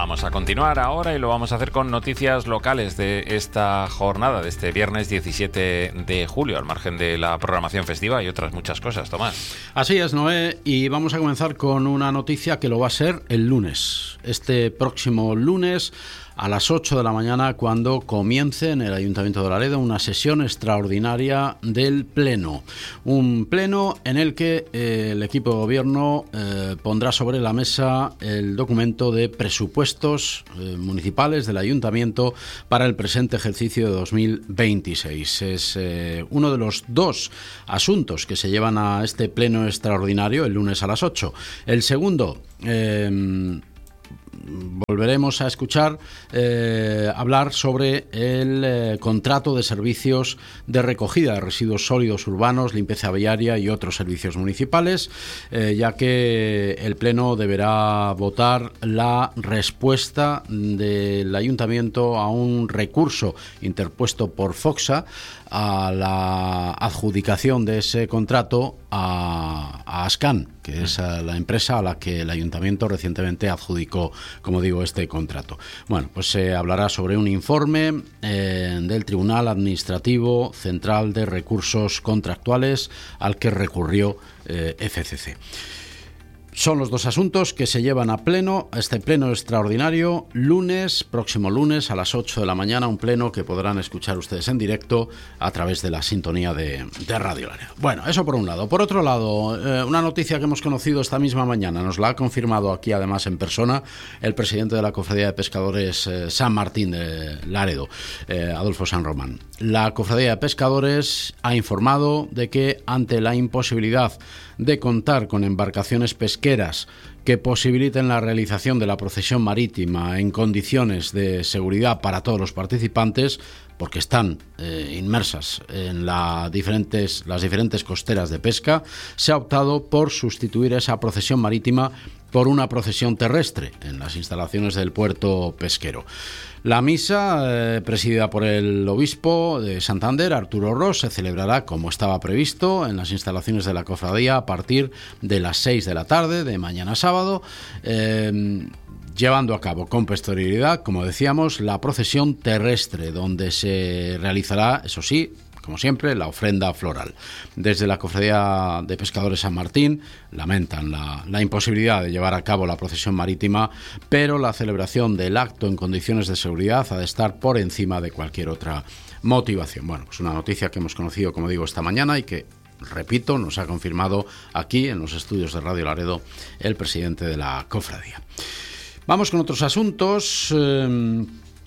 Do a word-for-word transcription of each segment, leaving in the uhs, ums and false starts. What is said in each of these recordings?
Vamos a continuar ahora y lo vamos a hacer con noticias locales de esta jornada, de este viernes diecisiete de julio, al margen de la programación festiva y otras muchas cosas. Tomás. Así es, Noé, y vamos a comenzar con una noticia que lo va a ser el lunes. Este próximo lunes a las ocho de la mañana, cuando comience en el Ayuntamiento de Laredo una sesión extraordinaria del Pleno. Un pleno en el que eh, el equipo de gobierno eh, pondrá sobre la mesa el documento de presupuestos eh, municipales del Ayuntamiento para el presente ejercicio de dos mil veintiséis. Es eh, uno de los dos asuntos que se llevan a este pleno extraordinario el lunes a las ocho. El segundo... Eh, Volveremos a escuchar eh, hablar sobre el eh, contrato de servicios de recogida de residuos sólidos urbanos, limpieza viaria y otros servicios municipales, eh, ya que el Pleno deberá votar la respuesta del Ayuntamiento a un recurso interpuesto por Foxa a la adjudicación de ese contrato a, a Ascan, que es la empresa a la que el Ayuntamiento recientemente adjudicó, como digo, este contrato. Bueno, pues se hablará sobre un informe eh, del Tribunal Administrativo Central de Recursos Contractuales al que recurrió eh, F C C. Son los dos asuntos que se llevan a pleno, a este pleno extraordinario, lunes, próximo lunes a las ocho de la mañana, un pleno que podrán escuchar ustedes en directo a través de la sintonía de, de Radio Laredo. Bueno, eso por un lado. Por otro lado, eh, una noticia que hemos conocido esta misma mañana, nos la ha confirmado aquí además en persona el presidente de la Cofradía de Pescadores eh, San Martín de Laredo, eh, Adolfo San Román. La Cofradía de Pescadores ha informado de que ante la imposibilidad de contar con embarcaciones pesqueras que posibiliten la realización de la procesión marítima en condiciones de seguridad para todos los participantes, porque están eh, inmersas en la diferentes, las diferentes costeras de pesca, se ha optado por sustituir esa procesión marítima por una procesión terrestre en las instalaciones del puerto pesquero. La misa, eh, presidida por el obispo de Santander, Arturo Ros, se celebrará como estaba previsto en las instalaciones de la cofradía a partir de las seis de la tarde de mañana sábado, eh, llevando a cabo con posterioridad, como decíamos, la procesión terrestre, donde se realizará, eso sí, como siempre, la ofrenda floral. Desde la Cofradía de Pescadores San Martín lamentan la, la imposibilidad de llevar a cabo la procesión marítima, pero la celebración del acto en condiciones de seguridad ha de estar por encima de cualquier otra motivación. Bueno, pues una noticia que hemos conocido, como digo, esta mañana y que, repito, nos ha confirmado aquí en los estudios de Radio Laredo el presidente de la cofradía. Vamos con otros asuntos. Eh,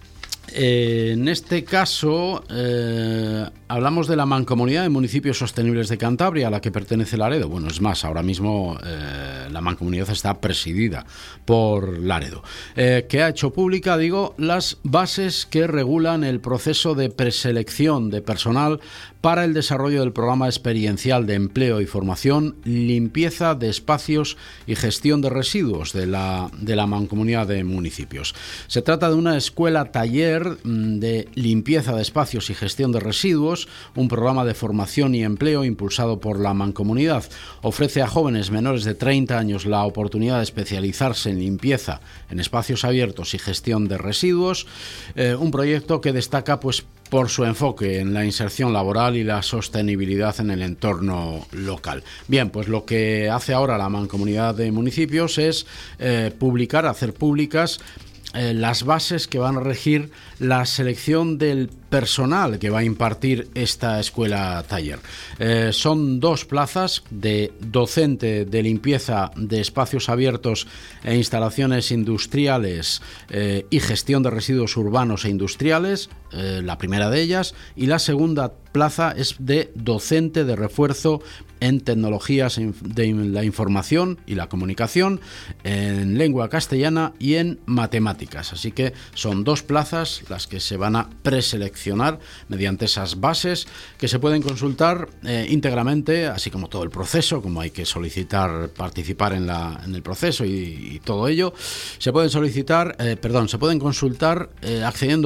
Eh, en este caso eh, hablamos de la Mancomunidad de Municipios Sostenibles de Cantabria, a la que pertenece Laredo. Bueno, es más, ahora mismo eh, la Mancomunidad está presidida por Laredo, eh, que ha hecho pública, digo, las bases que regulan el proceso de preselección de personal para el desarrollo del programa experiencial de empleo y formación, limpieza de espacios y gestión de residuos de la, de la Mancomunidad de Municipios. Se trata de una escuela taller de limpieza de espacios y gestión de residuos, un programa de formación y empleo impulsado por la Mancomunidad. Ofrece a jóvenes menores de treinta años la oportunidad de especializarse en limpieza en espacios abiertos y gestión de residuos, eh, un proyecto que destaca pues por su enfoque en la inserción laboral y la sostenibilidad en el entorno local. Bien, pues lo que hace ahora la Mancomunidad de Municipios es eh, publicar, hacer públicas Eh, las bases que van a regir la selección del personal que va a impartir esta escuela taller. Eh, son dos plazas de docente de limpieza de espacios abiertos e instalaciones industriales eh, y gestión de residuos urbanos e industriales, eh, la primera de ellas, y la segunda plaza es de docente de refuerzo en tecnologías de la información y la comunicación, en lengua castellana y en matemáticas. Así que son dos plazas las que se van a preseleccionar mediante esas bases que se pueden consultar eh, íntegramente, así como todo el proceso, como hay que solicitar participar en, la, en el proceso y, y todo ello. Se pueden solicitar, eh, perdón, se pueden consultar eh, accediendo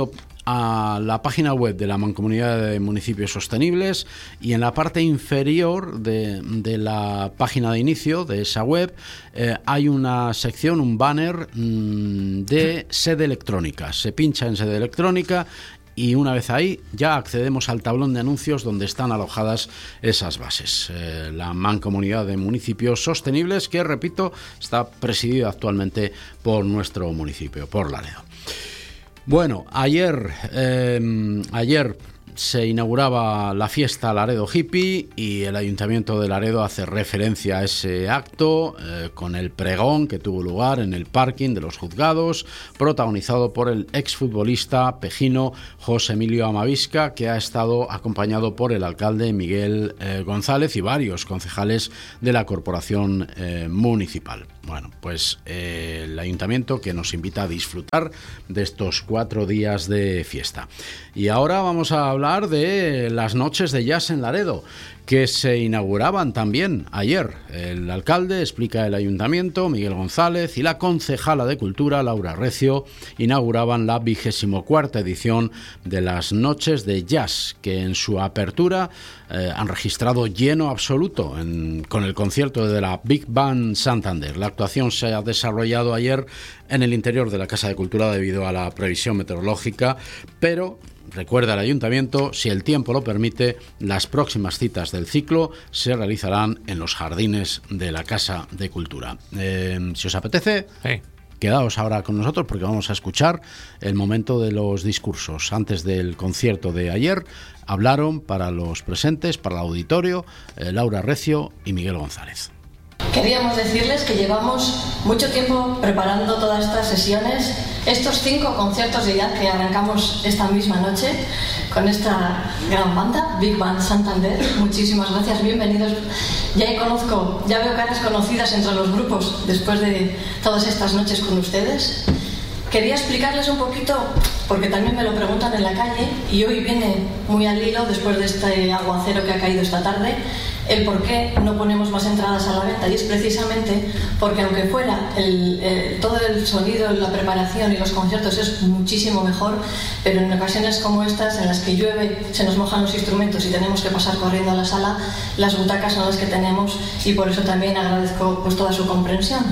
a la página web de la Mancomunidad de Municipios Sostenibles y en la parte inferior de, de la página de inicio de esa web eh, hay una sección, un banner mmm, de sede electrónica. Se pincha en sede electrónica y una vez ahí ya accedemos al tablón de anuncios donde están alojadas esas bases. Eh, la Mancomunidad de Municipios Sostenibles, que repito, está presidida actualmente por nuestro municipio, por Laredo. Bueno, ayer, eh, ayer se inauguraba la fiesta Laredo Hippie y el Ayuntamiento de Laredo hace referencia a ese acto eh, con el pregón que tuvo lugar en el parking de los juzgados, protagonizado por el exfutbolista pejino José Emilio Amavisca, que ha estado acompañado por el alcalde Miguel eh, González y varios concejales de la corporación eh, municipal. Bueno, pues eh, el ayuntamiento que nos invita a disfrutar de estos cuatro días de fiesta. Y ahora vamos a hablar de las noches de jazz en Laredo, que se inauguraban también ayer. El alcalde, explica el ayuntamiento, Miguel González, y la concejala de Cultura, Laura Recio, inauguraban la vigésimo cuarta edición de las noches de jazz, que en su apertura eh, han registrado lleno absoluto en, con el concierto de la Big Band Santander. La actuación se ha desarrollado ayer en el interior de la Casa de Cultura debido a la previsión meteorológica, pero recuerda el ayuntamiento, si el tiempo lo permite, las próximas citas del ciclo se realizarán en los jardines de la Casa de Cultura. Eh, si os apetece, sí. Quedaos ahora con nosotros porque vamos a escuchar el momento de los discursos. Antes del concierto de ayer hablaron para los presentes, para el auditorio, eh, Laura Recio y Miguel González. Queríamos decirles que llevamos mucho tiempo preparando todas estas sesiones, estos cinco conciertos de jazz que arrancamos esta misma noche con esta gran banda, Big Band Santander. Muchísimas gracias, bienvenidos. Ya conozco, ya veo caras conocidas entre los grupos después de todas estas noches con ustedes. Quería explicarles un poquito, porque también me lo preguntan en la calle, y hoy viene muy al hilo después de este aguacero que ha caído esta tarde, el por qué no ponemos más entradas a la venta, y es precisamente porque aunque fuera el, el, todo el sonido, la preparación y los conciertos es muchísimo mejor, pero en ocasiones como estas en las que llueve, se nos mojan los instrumentos y tenemos que pasar corriendo a la sala, las butacas son las que tenemos y por eso también agradezco pues toda su comprensión.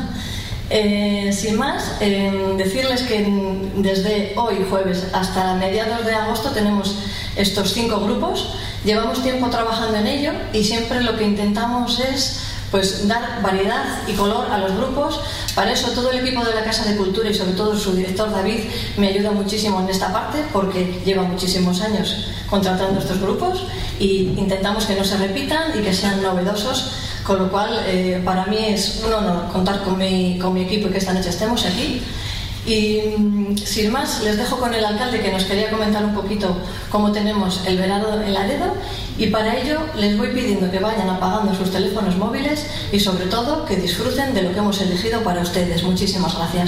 Eh, sin más, eh, decirles que desde hoy jueves hasta mediados de agosto tenemos estos cinco grupos. Llevamos tiempo trabajando en ello y siempre lo que intentamos es pues dar variedad y color a los grupos. Para eso todo el equipo de la Casa de Cultura y sobre todo su director David me ayuda muchísimo en esta parte porque lleva muchísimos años contratando estos grupos y intentamos que no se repitan y que sean novedosos, con lo cual eh, para mí es un honor contar con mi, con mi equipo y que esta noche estemos aquí. Y sin más, les dejo con el alcalde que nos quería comentar un poquito cómo tenemos el verano en Laredo y para ello les voy pidiendo que vayan apagando sus teléfonos móviles y sobre todo que disfruten de lo que hemos elegido para ustedes. Muchísimas gracias.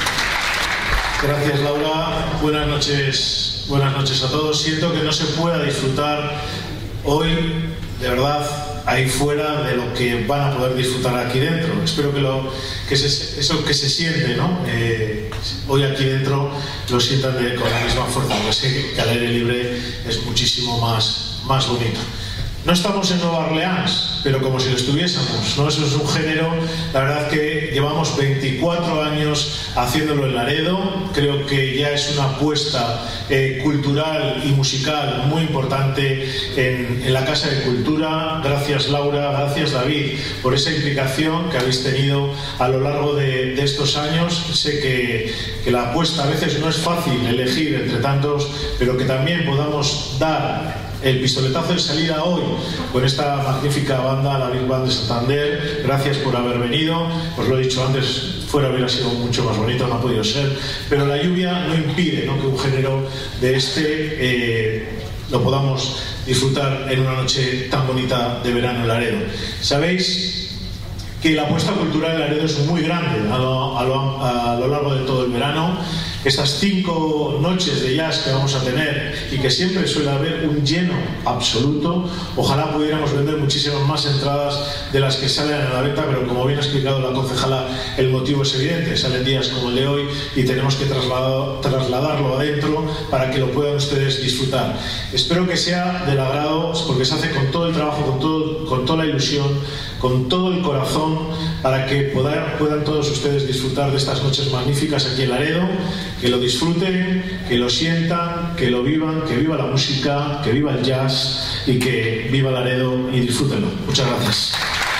Gracias, Laura. Buenas noches, buenas noches a todos. Siento que no se pueda disfrutar hoy, de verdad, ahí fuera de lo que van a poder disfrutar aquí dentro. Espero que, lo, que se, eso que se siente, ¿no? Eh, hoy aquí dentro lo sientan de, con la misma fuerza, porque sé que al aire libre es muchísimo más, más bonito. No estamos en Nueva Orleans, pero como si lo estuviésemos, ¿no? Eso es un género, la verdad que llevamos veinticuatro años haciéndolo en Laredo, creo que ya es una apuesta eh, cultural y musical muy importante en, en la Casa de Cultura. Gracias, Laura, gracias, David, por esa implicación que habéis tenido a lo largo de, de estos años. Sé que, que la apuesta a veces no es fácil elegir entre tantos, pero que también podamos dar el pistoletazo de salida hoy con esta magnífica banda, la Big Band de Santander. Gracias por haber venido. Os lo he dicho antes, fuera hubiera sido mucho más bonito, no ha podido ser, pero la lluvia no impide, ¿no?, que un género de este eh, lo podamos disfrutar en una noche tan bonita de verano en Laredo. Sabéis que la apuesta cultural de Laredo es muy grande a lo, a, lo, a lo largo de todo el verano. Estas cinco noches de jazz que vamos a tener y que siempre suele haber un lleno absoluto, ojalá pudiéramos vender muchísimas más entradas de las que salen a la venta, pero como bien ha explicado la concejala, el motivo es evidente, salen días como el de hoy y tenemos que trasladar, trasladarlo adentro para que lo puedan ustedes disfrutar. Espero que sea del agrado, porque se hace con todo el trabajo, con, todo, con toda la ilusión, con todo el corazón, para que puedan, puedan todos ustedes disfrutar de estas noches magníficas aquí en Laredo, que lo disfruten, que lo sientan, que lo vivan, que viva la música, que viva el jazz y que viva Laredo y disfrútenlo. Muchas gracias.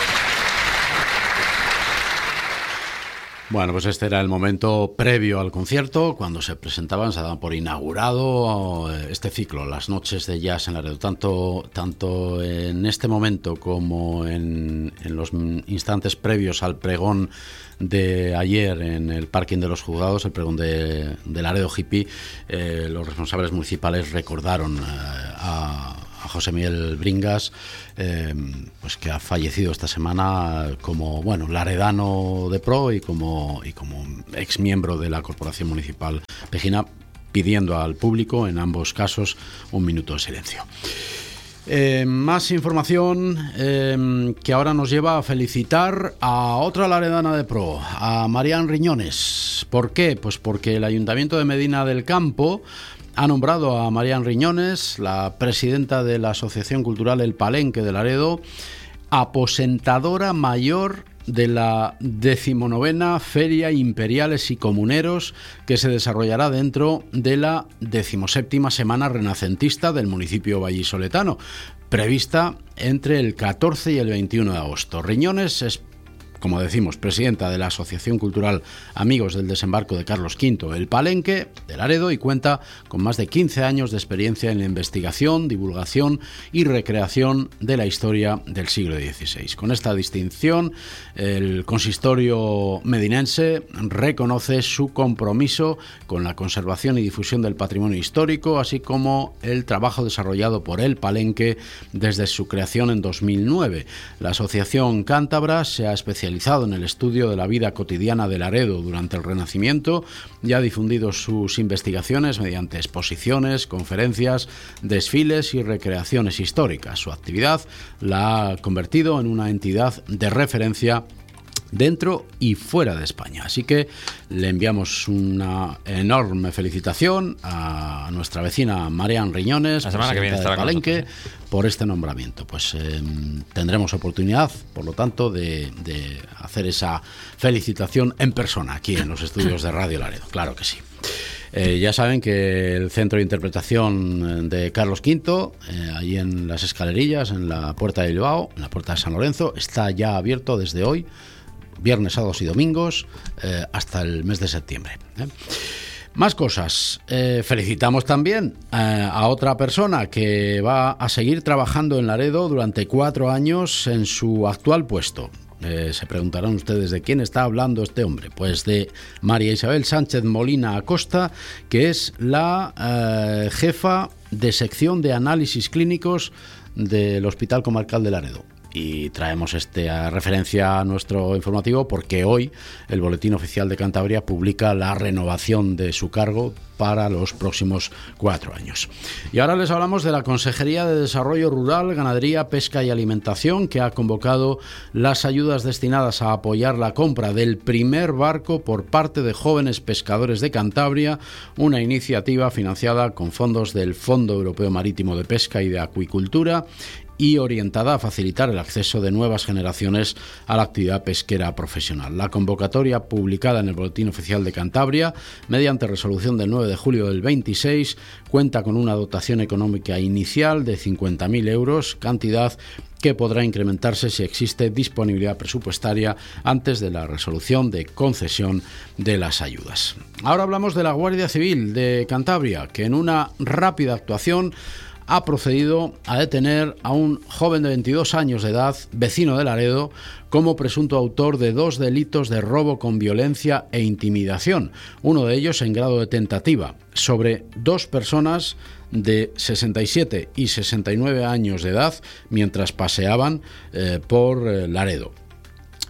Bueno, pues este era el momento previo al concierto, cuando se presentaban, se daban por inaugurado este ciclo, las noches de jazz en Laredo. Tanto, tanto en este momento como en, en los instantes previos al pregón de ayer en el parking de los juzgados, el pregón de, de Laredo Hippie, eh, los responsables municipales recordaron eh, a... a José Miguel Bringas, eh, pues que ha fallecido esta semana como bueno laredano de pro y como y como ex miembro de la Corporación Municipal Pejina, pidiendo al público en ambos casos un minuto de silencio. Eh, más información eh, que ahora nos lleva a felicitar a otra laredana de pro, a Marian Riñones. ¿Por qué? Pues porque el Ayuntamiento de Medina del Campo ha nombrado a Marian Riñones, la presidenta de la Asociación Cultural El Palenque de Laredo, aposentadora mayor de la decimonovena Feria Imperiales y Comuneros, que se desarrollará dentro de la decimoséptima Semana Renacentista del municipio vallisoletano, prevista entre el catorce y el veintiuno de agosto. Riñones es, como decimos, presidenta de la Asociación Cultural Amigos del Desembarco de Carlos quinto, El Palenque de Laredo, y cuenta con más de quince años de experiencia en la investigación, divulgación y recreación de la historia del siglo dieciséis. Con esta distinción, el consistorio medinense reconoce su compromiso con la conservación y difusión del patrimonio histórico, así como el trabajo desarrollado por El Palenque desde su creación en dos mil nueve. La Asociación Cántabra se ha especializado en el estudio de la vida cotidiana de Laredo durante el Renacimiento y ha difundido sus investigaciones mediante exposiciones, conferencias, desfiles y recreaciones históricas. Su actividad la ha convertido en una entidad de referencia dentro y fuera de España. Así que le enviamos una enorme felicitación a nuestra vecina Marian Riñones, la semana que viene estará con Palenque, por este nombramiento. Pues eh, tendremos oportunidad, por lo tanto, de, de hacer esa felicitación en persona aquí en los estudios de Radio Laredo. Claro que sí. Eh, ya saben que el Centro de Interpretación de Carlos quinto, eh, ahí en las Escalerillas, en la Puerta de Bilbao, en la Puerta de San Lorenzo, está ya abierto desde hoy, viernes, sábados y domingos, eh, hasta el mes de septiembre. ¿eh? Más cosas. Eh, felicitamos también eh, a otra persona que va a seguir trabajando en Laredo durante cuatro años en su actual puesto. Eh, se preguntarán ustedes de quién está hablando este hombre. Pues de María Isabel Sánchez Molina Acosta, que es la eh, jefa de sección de análisis clínicos del Hospital Comarcal de Laredo. Y traemos esta referencia a nuestro informativo porque hoy el Boletín Oficial de Cantabria publica la renovación de su cargo para los próximos cuatro años. Y ahora les hablamos de la Consejería de Desarrollo Rural, Ganadería, Pesca y Alimentación, que ha convocado las ayudas destinadas a apoyar la compra del primer barco por parte de jóvenes pescadores de Cantabria, una iniciativa financiada con fondos del Fondo Europeo Marítimo de Pesca y de Acuicultura y orientada a facilitar el acceso de nuevas generaciones a la actividad pesquera profesional. La convocatoria, publicada en el Boletín Oficial de Cantabria, mediante resolución del nueve de julio del veintiséis, cuenta con una dotación económica inicial de cincuenta mil euros, cantidad que podrá incrementarse si existe disponibilidad presupuestaria antes de la resolución de concesión de las ayudas. Ahora hablamos de la Guardia Civil de Cantabria, que en una rápida actuación ha procedido a detener a un joven de veintidós años de edad, vecino de Laredo, como presunto autor de dos delitos de robo con violencia e intimidación, uno de ellos en grado de tentativa, sobre dos personas de sesenta y siete y sesenta y nueve años de edad mientras paseaban eh, por eh, Laredo.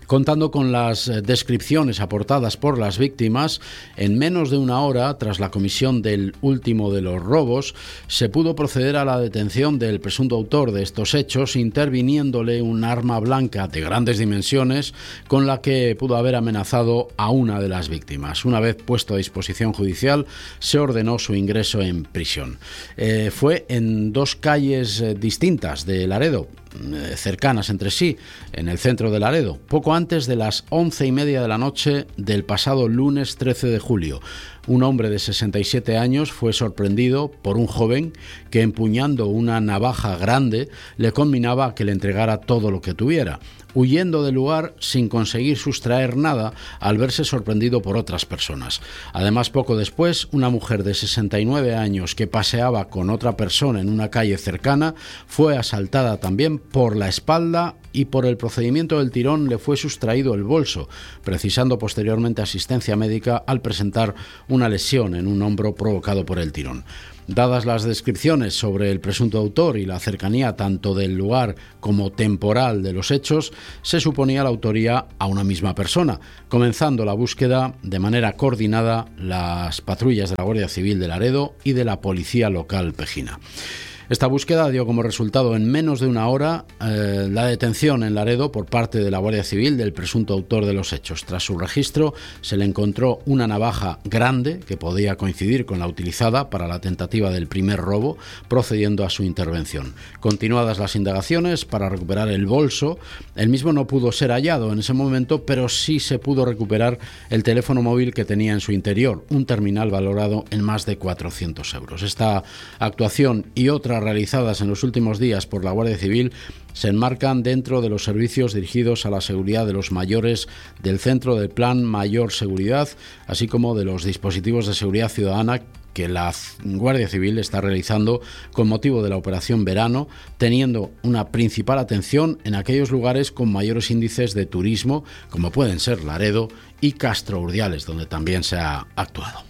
Contando con las descripciones aportadas por las víctimas, en menos de una hora, tras la comisión del último de los robos, se pudo proceder a la detención del presunto autor de estos hechos, interviniéndole un arma blanca de grandes dimensiones con la que pudo haber amenazado a una de las víctimas. Una vez puesto a disposición judicial, se ordenó su ingreso en prisión. Eh, fue en dos calles eh, distintas de Laredo, cercanas entre sí, en el centro de Laredo, poco antes de las once y media de la noche del pasado lunes trece de julio. Un hombre de sesenta y siete años fue sorprendido por un joven que, empuñando una navaja grande, le conminaba a que le entregara todo lo que tuviera, huyendo del lugar sin conseguir sustraer nada al verse sorprendido por otras personas. Además, poco después, una mujer de sesenta y nueve años que paseaba con otra persona en una calle cercana fue asaltada también por la espalda y por el procedimiento del tirón le fue sustraído el bolso, precisando posteriormente asistencia médica al presentar una lesión en un hombro provocado por el tirón. Dadas las descripciones sobre el presunto autor y la cercanía tanto del lugar como temporal de los hechos, se suponía la autoría a una misma persona, comenzando la búsqueda de manera coordinada las patrullas de la Guardia Civil de Laredo y de la Policía Local Pejina. Esta búsqueda dio como resultado en menos de una hora eh, la detención en Laredo por parte de la Guardia Civil del presunto autor de los hechos. Tras su registro se le encontró una navaja grande que podía coincidir con la utilizada para la tentativa del primer robo, procediendo a su intervención. Continuadas las indagaciones para recuperar el bolso, el mismo no pudo ser hallado en ese momento, pero sí se pudo recuperar el teléfono móvil que tenía en su interior, un terminal valorado en más de cuatrocientos euros. Esta actuación y otras realizadas en los últimos días por la Guardia Civil se enmarcan dentro de los servicios dirigidos a la seguridad de los mayores del Centro del Plan Mayor Seguridad, así como de los dispositivos de seguridad ciudadana que la Guardia Civil está realizando con motivo de la Operación Verano, teniendo una principal atención en aquellos lugares con mayores índices de turismo, como pueden ser Laredo y Castro Urdiales, donde también se ha actuado.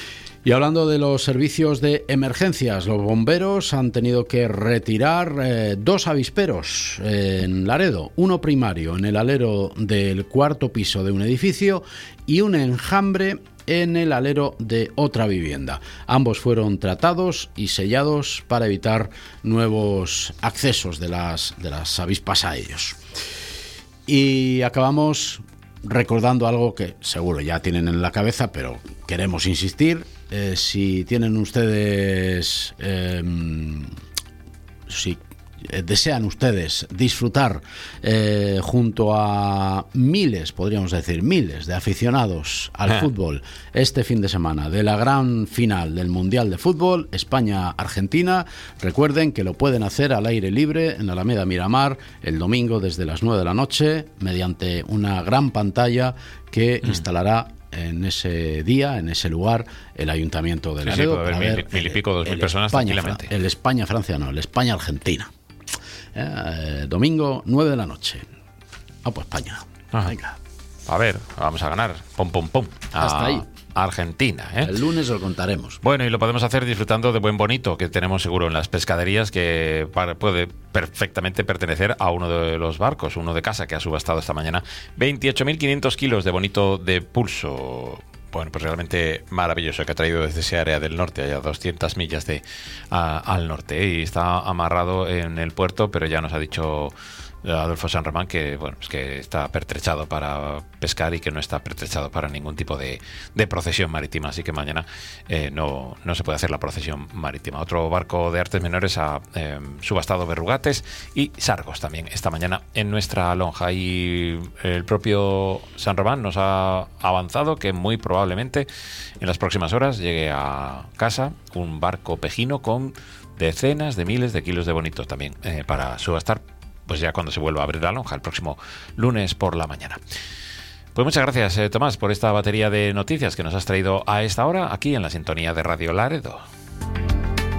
Y hablando de los servicios de emergencias, los bomberos han tenido que retirar eh, dos avisperos eh, en Laredo, uno primario en el alero del cuarto piso de un edificio y un enjambre en el alero de otra vivienda. Ambos fueron tratados y sellados para evitar nuevos accesos de las, de las avispas a ellos. Y acabamos recordando algo que seguro ya tienen en la cabeza, pero queremos insistir. Eh, si tienen ustedes, eh, si eh, desean ustedes disfrutar eh, junto a miles, podríamos decir, miles de aficionados al ah. fútbol este fin de semana de la gran final del Mundial de Fútbol España-Argentina, recuerden que lo pueden hacer al aire libre en Alameda Miramar el domingo desde las nueve de la noche mediante una gran pantalla que mm. instalará en ese día, en ese lugar, el Ayuntamiento de Laredo. Sí, sí, puede haber mil, mil y pico, dos mil personas España, tranquilamente. El España-Francia no, el España-Argentina. Eh, domingo, nueve de la noche. Ah, pues España. Ajá. Venga. A ver, vamos a ganar. Pum, pum, pum. A Hasta ahí. Argentina, ¿eh? El lunes lo contaremos. Bueno, y lo podemos hacer disfrutando de buen bonito que tenemos seguro en las pescaderías, que puede perfectamente pertenecer a uno de los barcos, uno de casa que ha subastado esta mañana veintiocho mil quinientos kilos de bonito de pulso. Bueno, pues realmente maravilloso, que ha traído desde ese área del norte, allá doscientas millas de a, al norte, ¿eh? Y está amarrado en el puerto, pero ya nos ha dicho Adolfo San Román que bueno, es que está pertrechado para pescar y que no está pertrechado para ningún tipo de, de procesión marítima, así que mañana eh, no, no se puede hacer la procesión marítima. Otro barco de artes menores ha eh, subastado verrugates y sargos también esta mañana en nuestra lonja, y el propio San Román nos ha avanzado que muy probablemente en las próximas horas llegue a casa un barco pejino con decenas de miles de kilos de bonitos también eh, para subastar, pues ya cuando se vuelva a abrir la lonja el próximo lunes por la mañana. Pues muchas gracias, eh, Tomás, por esta batería de noticias que nos has traído a esta hora aquí en la sintonía de Radio Laredo.